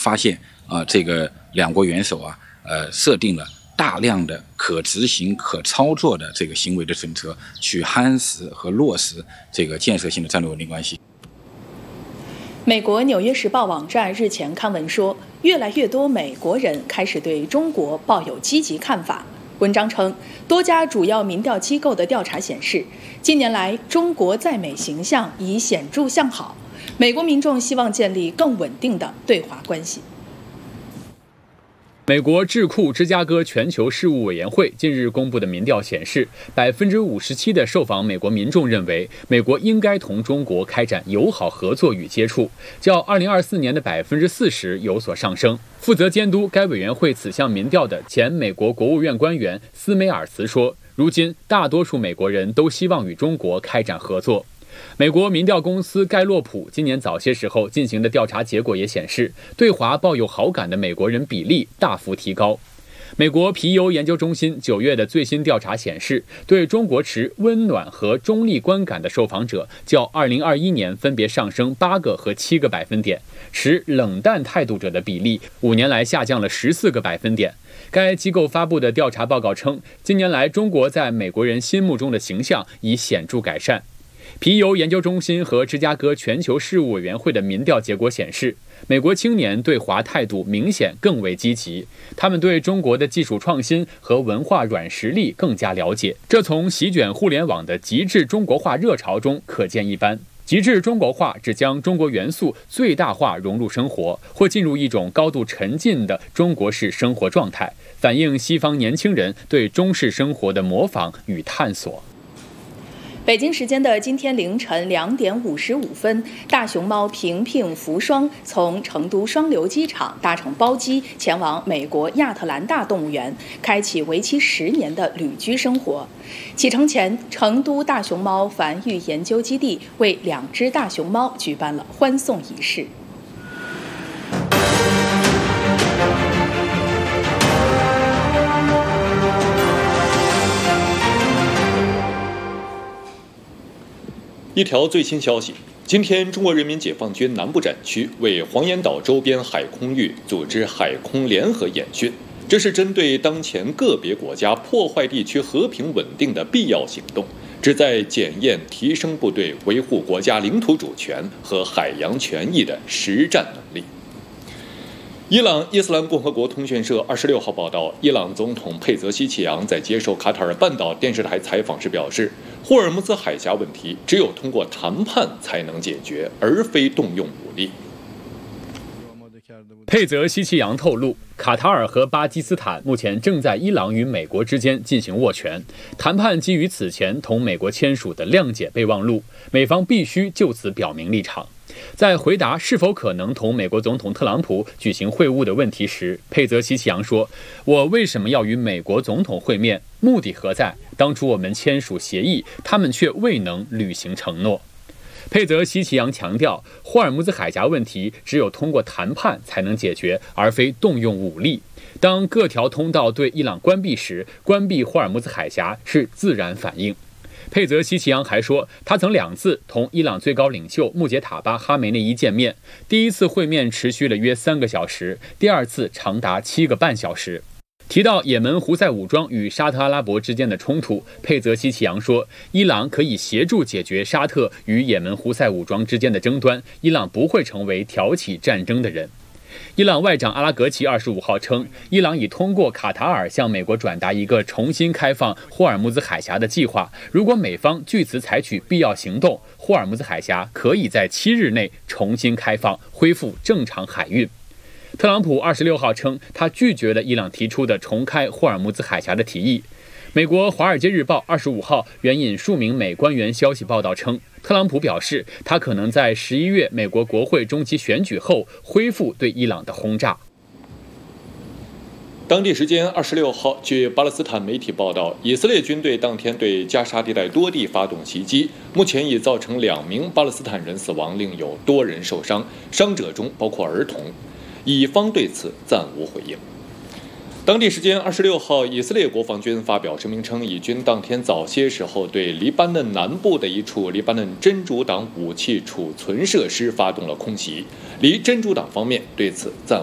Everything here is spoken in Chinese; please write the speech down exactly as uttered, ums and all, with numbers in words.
发现啊、呃，这个两国元首啊，呃，设定了大量的可执行、可操作的这个行为的准则，去夯实和落实这个建设性的战略稳定关系。 美国《纽约时报》网站日前刊文说，越来越多美国人开始对中国抱有积极看法。文章称，多家主要民调机构的调查显示，近年来中国在美形象已显著向好，美国民众希望建立更稳定的对华关系。 美国智库芝加哥全球事务委员会近日公布的民调显示，百分之五十七的受访美国民众认为，美国应该同中国开展友好合作与接触，较二零二四年的百分之四十有所上升。负责监督该委员会此项民调的前美国国务院官员斯梅尔茨说，如今大多数美国人都希望与中国开展合作。美国民调公司盖洛普今年早些时候进行的调查结果也显示，对华抱有好感的美国人比例大幅提高。美国皮尤研究中心九月的最新调查显示，对中国持温暖和中立观感的受访者较二零二一年分别上升八个和七个百分点，持冷淡态度者的比例五年来下降了十四个百分点。该机构发布的调查报告称，近年来中国在美国人心目中的形象已显著改善。皮尤研究中心和芝加哥全球事务委员会的民调结果显示，美国青年对华态度明显更为积极，他们对中国的技术创新和文化软实力更加了解，这从席卷互联网的极致中国化热潮中可见一斑。极致中国化指将中国元素最大化融入生活，或进入一种高度沉浸的中国式生活状态，反映西方年轻人对中式生活的模仿与探索。 北京时间的今天凌晨两点五十五分，大熊猫平平福双从成都双流机场搭乘包机前往美国亚特兰大动物园，开启为期十年的旅居生活。启程前，成都大熊猫繁育研究基地为两只大熊猫举办了欢送仪式。 一条最新消息，今天中国人民解放军南部战区为黄岩岛周边海空域组织海空联合演训，这是针对当前个别国家破坏地区和平稳定的必要行动，旨在检验提升部队维护国家领土主权和海洋权益的实战能力。伊朗伊斯兰共和国通讯社二十六号报道，伊朗总统佩泽西奇扬在接受卡塔尔半岛电视台采访时表示，霍尔木兹海峡问题只有通过谈判才能解决，而非动用武力。 佩泽西奇扬透露，卡塔尔和巴基斯坦目前正在伊朗与美国之间进行斡旋，谈判基于此前同美国签署的谅解备忘录，美方必须就此表明立场。在回答是否可能同美国总统特朗普举行会晤的问题时，佩泽西奇扬说，我为什么要与美国总统会面，目的何在？当初我们签署协议，他们却未能履行承诺。佩泽西奇扬强调，霍尔木兹海峡问题只有通过谈判才能解决，而非动用武力。当各条通道对伊朗关闭时，关闭霍尔木兹海峡是自然反应。佩泽西奇扬还说，他曾两次同伊朗最高领袖穆杰塔巴·哈梅内伊见面，第一次会面持续了约三个小时，第二次长达七个半小时。提到也门胡塞武装与沙特阿拉伯之间的冲突，佩泽西奇扬说，伊朗可以协助解决沙特与也门胡塞武装之间的争端，伊朗不会成为挑起战争的人。伊朗外长阿拉格齐二十五号称，伊朗已通过卡塔尔向美国转达一个重新开放霍尔木兹海峡的计划，如果美方据此采取必要行动，霍尔木兹海峡可以在七日内重新开放，恢复正常海运。特朗普二十六号称，他拒绝了伊朗提出的重开霍尔木兹海峡的提议。美国《华尔街日报》二十五号援引数名美官员消息报道称，特朗普表示，他可能在十一月美国国会中期选举后恢复对伊朗的轰炸。 当地时间二十六号，据巴勒斯坦媒体报道，以色列军队当天对加沙地带多地发动袭击，目前已造成两名巴勒斯坦人死亡，另有多人受伤，伤者中包括儿童。以方对此暂无回应。当地时间二十六号，以色列国防军发表声明称，以军当天早些时候对黎巴嫩南部的一处黎巴嫩真主党武器储存设施发动了空袭，黎真主党方面对此暂